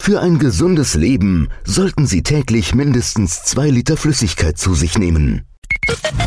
Für ein gesundes Leben sollten Sie täglich mindestens 2 Liter Flüssigkeit zu sich nehmen.